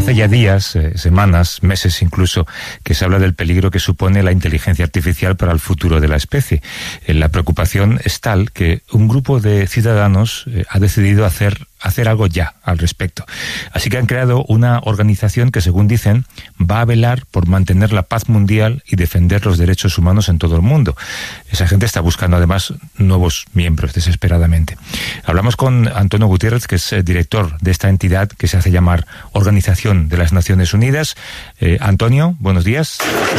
Hace ya días, semanas, meses incluso, que se habla del peligro que supone la inteligencia artificial para el futuro de la especie. La preocupación es tal que un grupo de ciudadanos ha decidido hacer algo ya al respecto. Así que han creado una organización que, según dicen, va a velar por mantener la paz mundial y defender los derechos humanos en todo el mundo. Esa gente está buscando además nuevos miembros desesperadamente. Hablamos con Antonio Gutiérrez, que es director de esta entidad que se hace llamar Organización de las Naciones Unidas. Antonio, buenos días.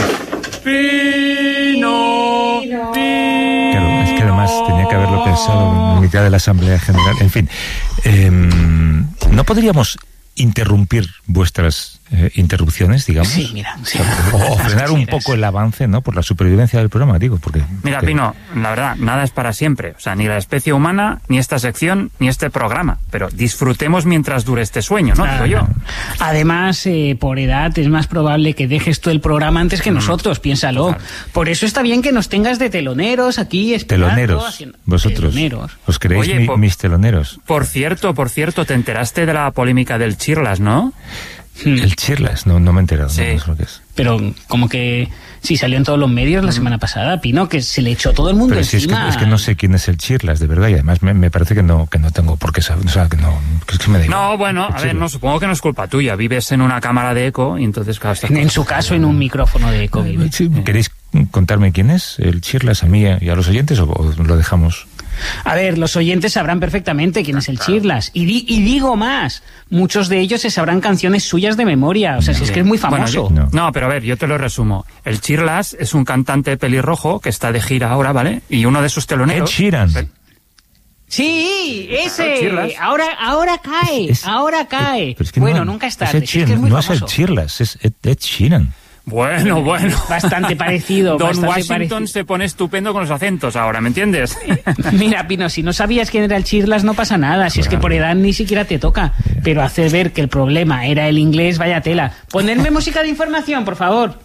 Pino. Claro, es que además tenía que haberlo pensado en mitad de la Asamblea General. En fin, ¿no podríamos interrumpir vuestras interrupciones, digamos? Sí, mira. Sí. O frenar un poco el avance, ¿no? Por la supervivencia del programa, digo. Mira, Pino, la verdad, nada es para siempre. O sea, ni la especie humana, ni esta sección, ni este programa. Pero disfrutemos mientras dure este sueño, ¿no? Digo yo. Además, por edad, es más probable que dejes tú el programa antes que nosotros, piénsalo. Claro. Por eso está bien que nos tengas de teloneros aquí. Teloneros. Vosotros. Teloneros. ¿Os creéis mis teloneros? Por cierto, te enteraste de la polémica del Chirlas, ¿no? El Chirlas, no me he enterado. Sí. No sé lo que es. Pero como que sí salió en todos los medios la semana pasada, Pino, que se le echó todo el mundo encima. Si es que no sé quién es el Chirlas, de verdad, y además me parece que no tengo por qué saber, o sea, que me da igual. No, bueno, a ver, no, supongo que no es culpa tuya, vives en una cámara de eco y entonces claro, en su caso en un micrófono de eco vive. Sí, ¿queréis contarme quién es el Chirlas a mí y a los oyentes o lo dejamos? A ver, los oyentes sabrán perfectamente quién es el Chirlas. Y digo más, muchos de ellos se sabrán canciones suyas de memoria. O sea, si es que es muy famoso. Bueno, no, pero a ver, yo te lo resumo. El Chirlas es un cantante pelirrojo que está de gira ahora, ¿vale? Y uno de sus teloneros... Ed Sheeran. Sí, ese. Claro, ahora cae. Pero es que bueno, nunca es tarde. Es que es muy famoso. No es el Chirlas, es Ed Sheeran. Bueno. Bastante parecido. Don Washington se pone estupendo con los acentos ahora, ¿me entiendes? Mira, Pino, si no sabías quién era el Chirlas no pasa nada, si es que por edad ni siquiera te toca. Pero hacer ver que el problema era el inglés, vaya tela. Ponedme música de información, por favor.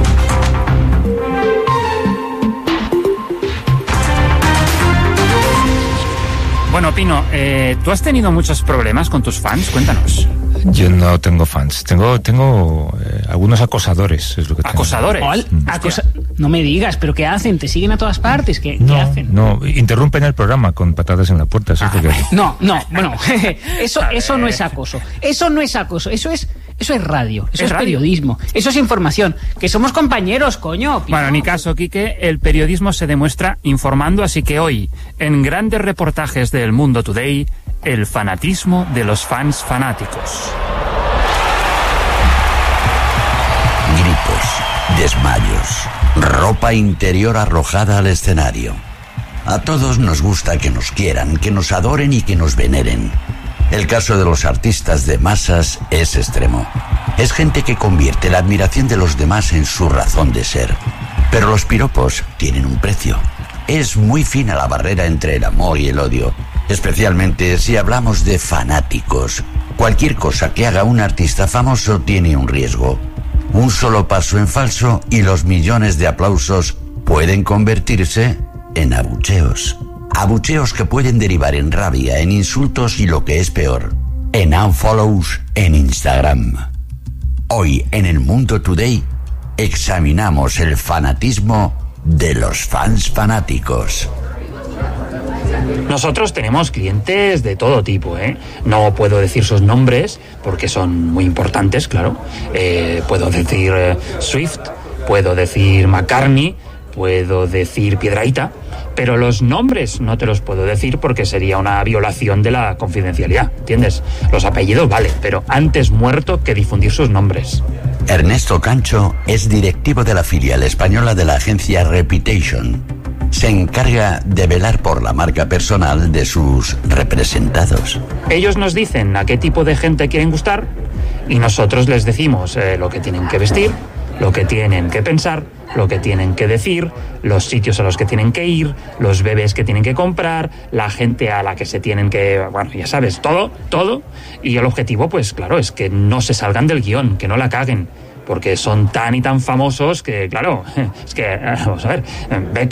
Bueno, Pino, ¿tú has tenido muchos problemas con tus fans? Cuéntanos. Yo no tengo fans, tengo algunos acosadores, es lo que tengo. ¿Acosadores? No me digas, ¿pero qué hacen? ¿Te siguen a todas partes? ¿Qué hacen? No, interrumpen el programa con patadas en la puerta, eso es lo que hacen. Bueno, eso no es acoso. Eso no es acoso, eso es radio, eso es periodismo, eso es información, que somos compañeros, coño. Pino. Bueno, ni caso, Quique, el periodismo se demuestra informando, así que hoy, en grandes reportajes del Mundo Today, el fanatismo de los fans fanáticos. Gritos, desmayos, ropa interior arrojada al escenario. A todos nos gusta que nos quieran, que nos adoren y que nos veneren. El caso de los artistas de masas es extremo. Es gente que convierte la admiración de los demás en su razón de ser. Pero los piropos tienen un precio. Es muy fina la barrera entre el amor y el odio, especialmente si hablamos de fanáticos. Cualquier cosa que haga un artista famoso tiene un riesgo. Un solo paso en falso y los millones de aplausos pueden convertirse en abucheos. Abucheos que pueden derivar en rabia, en insultos y lo que es peor, en unfollows en Instagram. Hoy en el Mundo Today examinamos el fanatismo de los fans fanáticos. Nosotros tenemos clientes de todo tipo, ¿eh? No puedo decir sus nombres porque son muy importantes, claro. Puedo decir Swift, puedo decir McCartney, puedo decir Piedrahita, pero los nombres no te los puedo decir porque sería una violación de la confidencialidad, ¿entiendes? Los apellidos vale, pero antes muerto que difundir sus nombres. Ernesto Cancho es directivo de la filial española de la agencia Reputation. Se encarga de velar por la marca personal de sus representados. Ellos nos dicen a qué tipo de gente quieren gustar y nosotros les decimos lo que tienen que vestir, lo que tienen que pensar, lo que tienen que decir, los sitios a los que tienen que ir, los bebés que tienen que comprar, la gente a la que se tienen que... Bueno, ya sabes, todo. Y el objetivo, pues claro, es que no se salgan del guión, que no la caguen. Porque son tan y tan famosos que, claro, es que, vamos a ver, Beckham,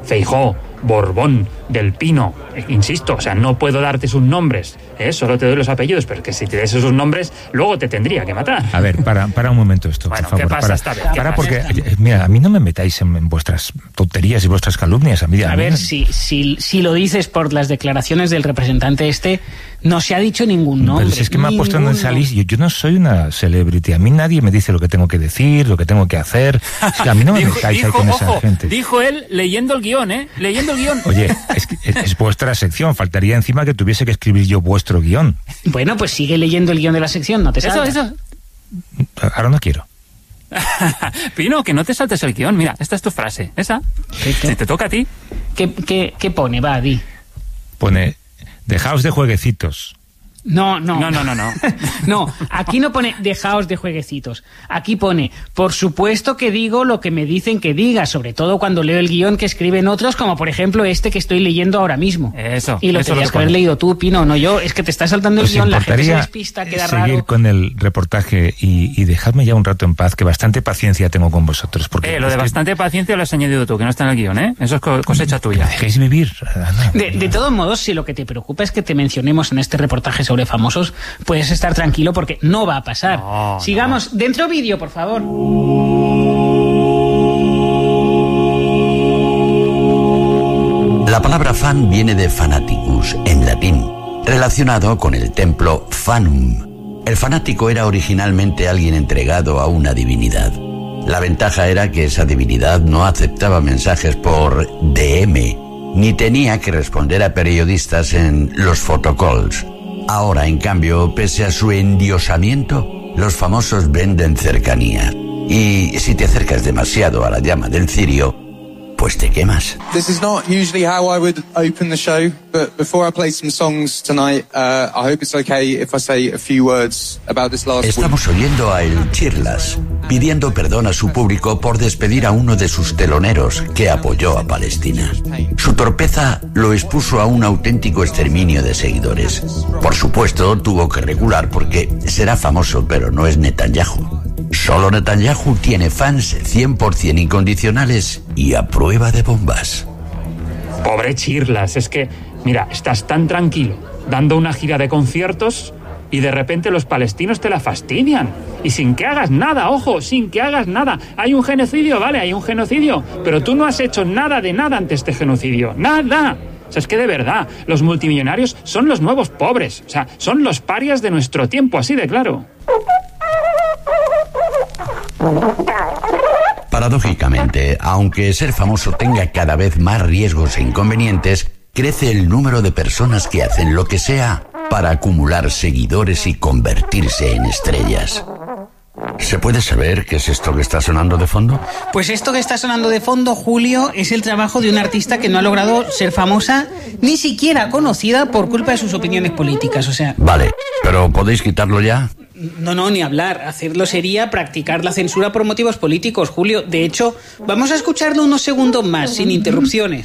Feijóo, Borbón, Del Pino, insisto, o sea, no puedo darte sus nombres, solo te doy los apellidos, pero que si te des esos nombres, luego te tendría que matar. A ver, para un momento esto, bueno, por favor. ¿qué pasa esta vez? Para porque, mira, a mí no me metáis en vuestras tonterías y vuestras calumnias. A ver, si lo dices por las declaraciones del representante no se ha dicho ningún nombre. Pero si es que me ha puesto en esa lista, yo no soy una celebrity, a mí nadie me dice lo que tengo que decir, lo que tengo que hacer. Es que a mí no me metáis ahí con esa gente. Dijo él leyendo el guión, leyendo el guión. Oye, es vuestra sección, faltaría encima que tuviese que escribir yo vuestro guión. Bueno, pues sigue leyendo el guión de la sección, no te salgas. Eso. Ahora no quiero. Pino, que no te saltes el guión. Mira, esta es tu frase. Esa. Si te toca a ti. ¿Qué pone? Va, di. Pone, dejaos de jueguecitos. No. No, aquí no pone dejaos de jueguecitos. Aquí pone, por supuesto que digo lo que me dicen que diga, sobre todo cuando leo el guión que escriben otros, como por ejemplo este que estoy leyendo ahora mismo. Eso. Y lo tenías que haber leído tú, Pino, no yo. Es que te estás saltando el guión, la gente se despista, queda raro. Seguir con el reportaje y dejadme ya un rato en paz, que bastante paciencia tengo con vosotros. Porque lo de bastante paciencia lo has añadido tú, que no está en el guión, Eso es cosecha tuya. ¿Me dejéis vivir? De todos modos, si lo que te preocupa es que te mencionemos en este reportaje sobre famosos, puedes estar tranquilo porque no va a pasar. Sigamos. Dentro vídeo, por favor. La palabra fan viene de fanaticus, en latín, relacionado con el templo Fanum. El fanático era originalmente alguien entregado a una divinidad. La ventaja era que esa divinidad no aceptaba mensajes por DM, ni tenía que responder a periodistas en los photocalls. Ahora, en cambio, pese a su endiosamiento, los famosos venden cercanía. Y si te acercas demasiado a la llama del cirio, pues te quemas. This is not usually how I would open the show, but before I play some songs tonight, I hope it's okay if I say a few words about this last week. Estamos oyendo a El Chirlas pidiendo perdón a su público por despedir a uno de sus teloneros que apoyó a Palestina. Su torpeza lo expuso a un auténtico exterminio de seguidores. Por supuesto, tuvo que regular porque será famoso, pero no es Netanyahu. Solo Netanyahu tiene fans 100% incondicionales y a prueba de bombas. Pobre Chirlas, es que, mira, estás tan tranquilo, dando una gira de conciertos y de repente los palestinos te la fastidian. Y sin que hagas nada, ojo, sin que hagas nada. Hay un genocidio, vale, hay un genocidio, pero tú no has hecho nada de nada ante este genocidio. ¡Nada! O sea, es que de verdad, los multimillonarios son los nuevos pobres. O sea, son los parias de nuestro tiempo, así de claro. Paradójicamente, aunque ser famoso tenga cada vez más riesgos e inconvenientes, crece el número de personas que hacen lo que sea para acumular seguidores y convertirse en estrellas. ¿Se puede saber qué es esto que está sonando de fondo? Pues esto que está sonando de fondo, Julio, es el trabajo de una artista que no ha logrado ser famosa, ni siquiera conocida por culpa de sus opiniones políticas, o sea... Vale, pero ¿podéis quitarlo ya? No, ni hablar. Hacerlo sería practicar la censura por motivos políticos, Julio. De hecho, vamos a escucharlo unos segundos más, sin interrupciones.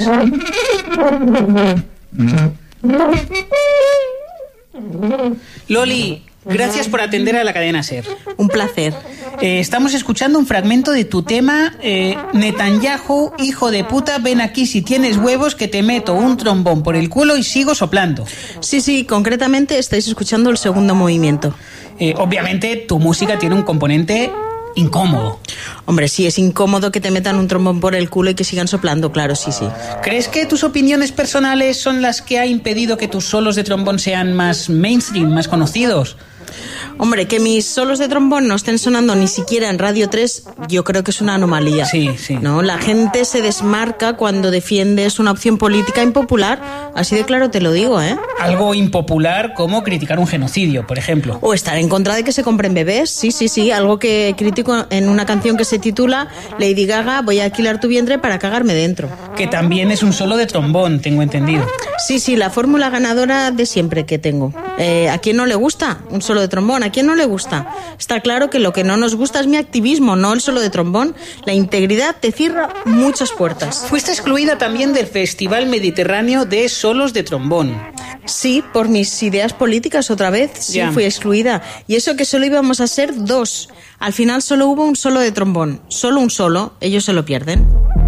Loli, gracias por atender a la cadena SER. Un placer. Estamos escuchando un fragmento de tu tema, Netanyahu, hijo de puta, ven aquí si tienes huevos que te meto un trombón por el culo y sigo soplando. Sí, concretamente estáis escuchando el segundo movimiento. Obviamente tu música tiene un componente incómodo. Hombre, sí, es incómodo que te metan un trombón por el culo y que sigan soplando, claro, sí. ¿Crees que tus opiniones personales son las que ha impedido que tus solos de trombón sean más mainstream, más conocidos? Hombre, que mis solos de trombón no estén sonando ni siquiera en Radio 3, yo creo que es una anomalía. Sí. ¿No? La gente se desmarca cuando defiendes una opción política impopular, así de claro te lo digo, ¿eh? Algo impopular como criticar un genocidio, por ejemplo. O estar en contra de que se compren bebés, sí, algo que critico en una canción que se titula Lady Gaga, voy a alquilar tu vientre para cagarme dentro. Que también es un solo de trombón, tengo entendido. Sí, la fórmula ganadora de siempre que tengo. ¿A quién no le gusta un solo de trombón? ¿A quién no le gusta? Está claro que lo que no nos gusta es mi activismo, no el solo de trombón. La integridad te cierra muchas puertas. Fuiste excluida también del Festival Mediterráneo de Solos de Trombón. Sí, por mis ideas políticas otra vez. Sí, ya. Fui excluida. Y eso que solo íbamos a ser 2. Al final solo hubo un solo de trombón. Solo un solo. Ellos se lo pierden.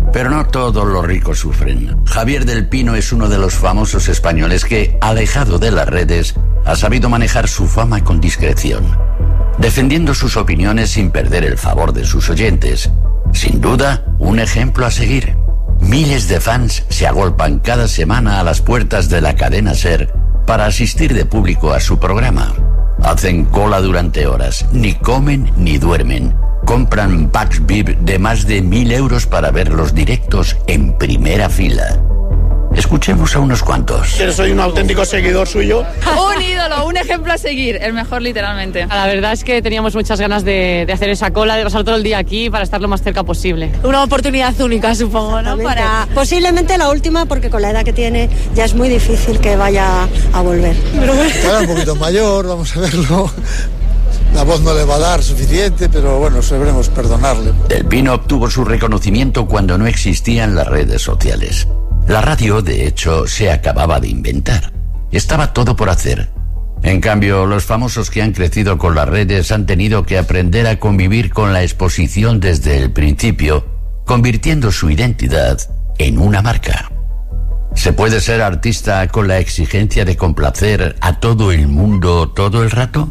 Pero no todos los ricos sufren. Javier del Pino es uno de los famosos españoles que, alejado de las redes, ha sabido manejar su fama con discreción, defendiendo sus opiniones sin perder el favor de sus oyentes. Sin duda, un ejemplo a seguir. Miles de fans se agolpan cada semana a las puertas de la cadena SER para asistir de público a su programa. Hacen cola durante horas, ni comen ni duermen. Compran packs VIP de más de 1.000 euros para ver los directos en primera fila. Escuchemos a unos cuantos. Yo soy un auténtico seguidor suyo. Un ídolo, un ejemplo a seguir, el mejor literalmente. La verdad es que teníamos muchas ganas de hacer esa cola, de pasar todo el día aquí para estar lo más cerca posible. Una oportunidad única, supongo, ¿no? Posiblemente la última, porque con la edad que tiene ya es muy difícil que vaya a volver. Está un poquito mayor, vamos a verlo. La voz no le va a dar suficiente, pero bueno, sabremos perdonarle. Del Pino obtuvo su reconocimiento cuando no existían las redes sociales. La radio, de hecho, se acababa de inventar. Estaba todo por hacer. En cambio, los famosos que han crecido con las redes han tenido que aprender a convivir con la exposición desde el principio, convirtiendo su identidad en una marca. ¿Se puede ser artista con la exigencia de complacer a todo el mundo todo el rato?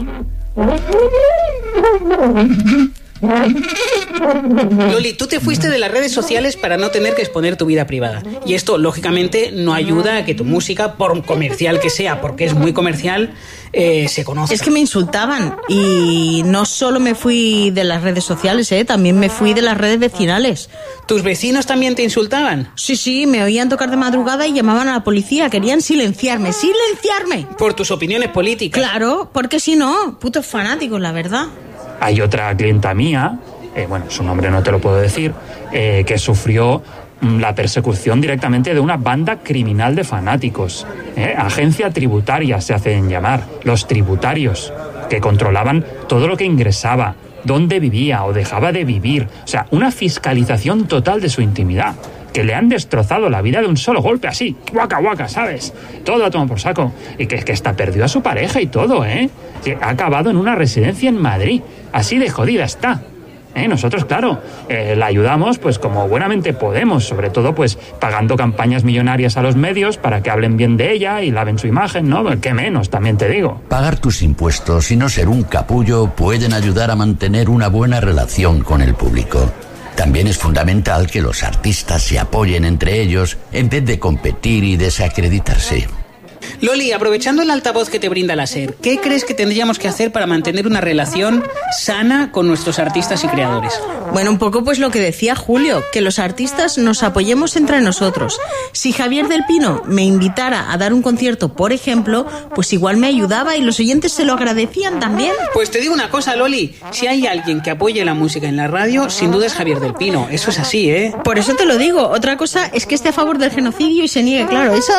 Loli, tú te fuiste de las redes sociales para no tener que exponer tu vida privada. Y esto, lógicamente, no ayuda a que tu música, por comercial que sea, porque es muy comercial, se conozca. Es que me insultaban. Y no solo me fui de las redes sociales, también me fui de las redes vecinales. ¿Tus vecinos también te insultaban? Sí, me oían tocar de madrugada y llamaban a la policía. Querían silenciarme. Por tus opiniones políticas. Claro, porque si no, putos fanáticos, la verdad. Hay otra clienta mía, su nombre no te lo puedo decir, que sufrió la persecución directamente de una banda criminal de fanáticos. Agencia tributaria se hacen llamar, los tributarios, que controlaban todo lo que ingresaba, dónde vivía o dejaba de vivir. O sea, una fiscalización total de su intimidad, que le han destrozado la vida de un solo golpe, así, guaca, ¿sabes? Todo a tomar por saco. Y que hasta perdió a su pareja y todo, Que ha acabado en una residencia en Madrid. Así de jodida está. Nosotros, claro, la ayudamos pues como buenamente podemos, sobre todo pues pagando campañas millonarias a los medios para que hablen bien de ella y laven su imagen, ¿no? ¿Qué menos, también te digo? Pagar tus impuestos y no ser un capullo pueden ayudar a mantener una buena relación con el público. También es fundamental que los artistas se apoyen entre ellos en vez de competir y desacreditarse. Loli, aprovechando el altavoz que te brinda la SER, ¿qué crees que tendríamos que hacer para mantener una relación sana con nuestros artistas y creadores? Bueno, un poco pues lo que decía Julio, que los artistas nos apoyemos entre nosotros. Si Javier del Pino me invitara a dar un concierto, por ejemplo, pues igual me ayudaba y los oyentes se lo agradecían también. Pues te digo una cosa, Loli, si hay alguien que apoye la música en la radio, sin duda es Javier del Pino. Eso es así, Por eso te lo digo. Otra cosa es que esté a favor del genocidio y se niegue, claro. Eso...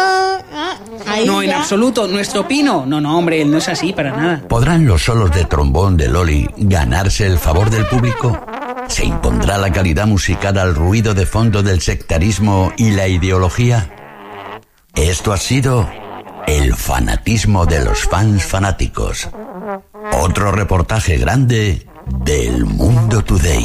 No, en absoluto. Nuestro Pino. No, hombre, él no es así para nada. ¿Podrán los solos de trombón de Loli ganarse el favor del público? ¿Se impondrá la calidad musical al ruido de fondo del sectarismo y la ideología? Esto ha sido el fanatismo de los fans fanáticos. Otro reportaje grande del Mundo Today.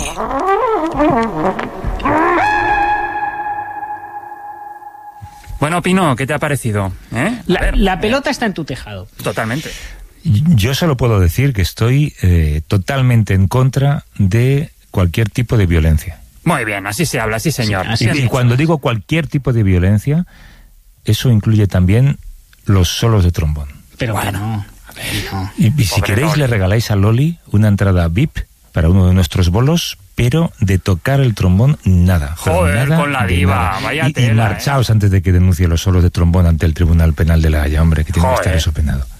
Bueno, Pino, ¿qué te ha parecido? La pelota está en tu tejado. Totalmente. Yo solo puedo decir que estoy totalmente en contra de cualquier tipo de violencia. Muy bien, así se habla, sí señor. Sí, y cuando digo cualquier tipo de violencia, eso incluye también los solos de trombón. Pero bueno, no. Y si queréis Loli, le regaláis a Loli una entrada VIP para uno de nuestros bolos, pero de tocar el trombón, nada. Joder, nada, con la diva, vaya tela. Y marchaos antes de que denuncie los solos de trombón ante el Tribunal Penal de La Haya, hombre, que tiene que estar eso penado.